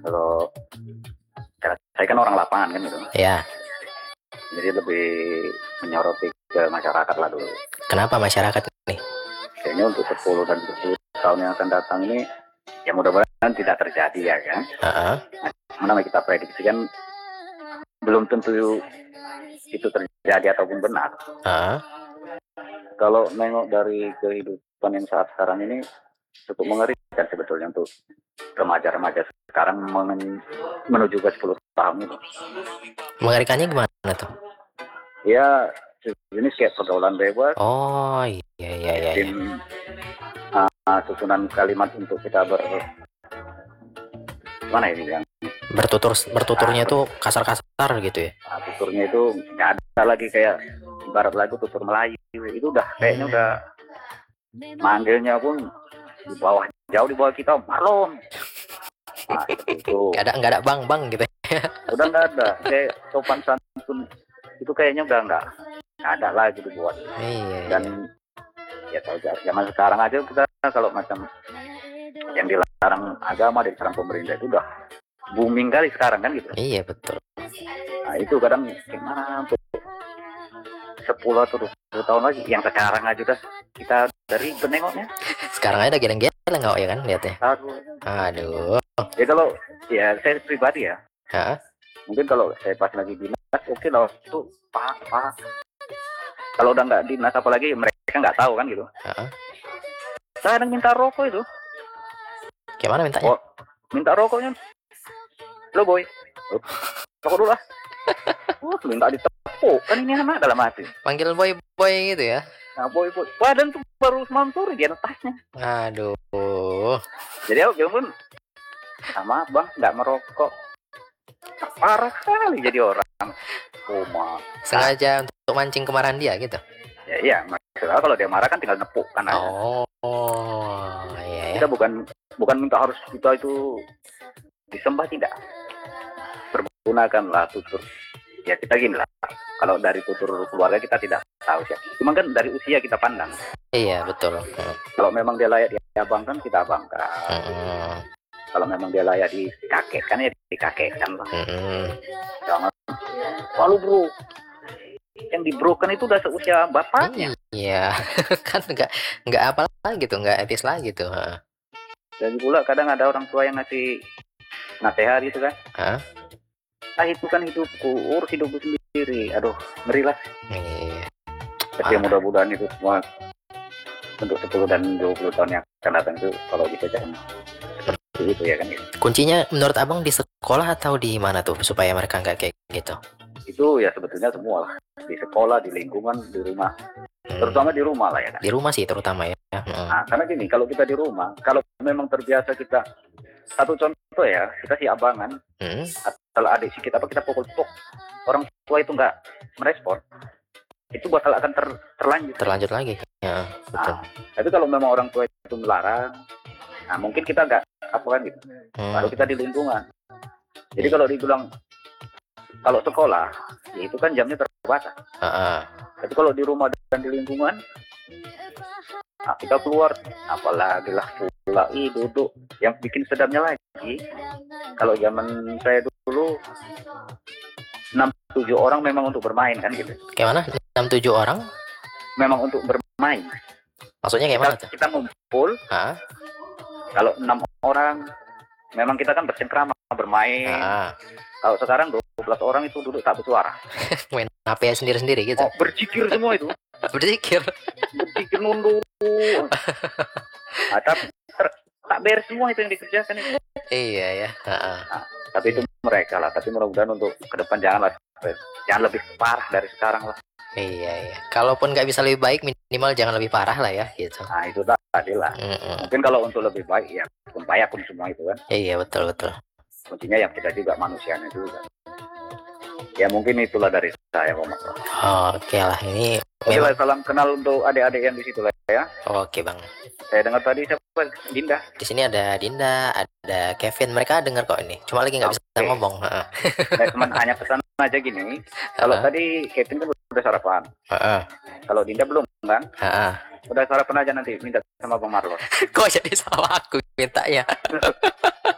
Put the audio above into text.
Kalau saya kan orang lapangan kan gitu. Ya. Jadi lebih menyoroti ke masyarakat lah dulu. Kenapa masyarakat nih? Kayaknya untuk 10 dan 20 tahun yang akan datang ini, ya mudah-mudahan tidak terjadi ya kan. Mana kita prediksi kan belum tentu itu terjadi ataupun benar. Kalau nengok dari kehidupan yang saat sekarang ini cukup mengerikan sebetulnya untuk remaja-remaja sekarang menuju ke 10 tahun itu. Mengerikannya gimana tuh? Ya jenis kayak pergaulan bebas. Oh iya. Susunan kalimat untuk kita mana ini yang bertuturnya tuh kasar-kasar gitu ya. Tuturnya itu nggak ada lagi kayak ibarat lagu tutur Melayu itu udah kayaknya udah manggilnya pun jauh di bawah kita malon. Nah, itu nggak ada bang gitu ya. Udah nggak ada kayak sopan santun itu kayaknya udah nggak ada lagi dibuat. Dan ya zaman sekarang aja kita kalau macam yang dilarang agama, dilarang pemerintah itu udah booming kali sekarang kan gitu. Iya betul. Nah itu kadang gimana untuk 10 atau 20 tahun lagi, yang sekarang aja udah kita dari penengoknya. Sekarang aja geleng-geleng nggak ya kan lihatnya. Aduh. Ya kalau ya saya pribadi ya. Mungkin kalau saya pas lagi dinas, oke lah itu pak. Kalau udah nggak dinas, apalagi mereka nggak tahu kan gitu. Saya kadang minta rokok itu. Gimana mintanya? Minta rokoknya. Lo boy, rokok dulu lah. Minta ditepuk kan ini anak dalam hati. Panggil boy gitu ya? Nah boy. Badan tuh baru semalam sore di atas tasnya. Aduh. Jadi aku pun sama bang nggak merokok. Parah kali jadi orang. Sengaja untuk mancing kemarahan dia gitu? Ya iya, maksudnya kalau dia marah kan tinggal nepuk kan aja. Iya. Kita bukan minta harus kita itu disembah, tidak. Pergunakanlah tutur. Ya kita gini lah. Kalau dari tutur keluarga kita tidak tahu sih. Cuma kan dari usia kita pandang. Iya betul. Kalau memang dia layak diabangkan, kita abangkan. Kalau memang dia layak dikakekkan ya dikakekkan lah. Jangan lalu bro, yang dibroken itu udah seusia bapaknya. Iya. Kan nggak apa lagi tuh, nggak etis lagi tuh. Dan pula kadang ada orang tua yang ngasih nasihat gitu kan. Itu kan hidupku, urus hidupku sendiri. Aduh, ngeri lah. Tapi mudah-mudahan itu semua untuk 10 dan 20 tahun yang akan datang itu kalau bisa jangan seperti itu ya kan. Kuncinya menurut abang di sekolah atau di mana tuh supaya mereka nggak kayak gitu? Itu ya sebetulnya semua lah, di sekolah, di lingkungan, di rumah, terutama di rumah lah ya kan. Di rumah sih terutama ya. Nah, karena gini, kalau kita di rumah, kalau memang terbiasa kita, satu contoh ya, kita si abangan, kalau adik si kita kita pukul-pukul, orang tua itu nggak merespon, itu bakal akan terlanjut lagi. Ya, betul. Tapi kalau memang orang tua itu melarang, nah mungkin kita nggak apa kan gitu. Baru kita di lingkungan. Jadi kalau dibilang kalau sekolah, ya itu kan jamnya terbatas. Tapi kalau di rumah dan di lingkungan, nah kita keluar, apalagi lah pula duduk. Yang bikin sedapnya lagi, kalau zaman saya dulu 6-7 orang memang untuk bermain kan gitu. Kayak mana? 6-7 orang? Memang untuk bermain. Maksudnya kayak mana tuh? Kita ngumpul. Kalau 6 orang, memang kita kan bersengkrama bermain. Kalau sekarang 12 orang itu duduk tak bersuara. Main HP sendiri-sendiri gitu. Berzikir semua itu. Berzikir nunduk. Tapi tak beres semua itu yang dikerjakan itu. Iya ya. Tapi itu mereka lah. Tapi mudah-mudahan untuk ke depan jangan lebih parah dari sekarang lah. Iya. Kalaupun nggak bisa lebih baik, minimal jangan lebih parah lah ya gitu. Nah itu tadi lah. Mungkin kalau untuk lebih baik ya kumpayakun semua itu kan. Iya betul. Kuncinya yang kita juga manusianya juga. Ya mungkin itulah dari saya Pak Mas. Oke lah, ini memang salam kenal untuk adik-adik yang di situ lah ya. Oke bang. Saya dengar tadi siapa? Dinda. Di sini ada Dinda, ada Kevin. Mereka dengar kok ini. Cuma lagi nggak bisa ngomong. Saya cuma hanya pesan aja gini. Kalau tadi Kevin kan udah sarapan. Kalau Dinda belum kan? Udah sarapan aja nanti minta sama Bang Marlon. Kok jadi salah aku mintanya?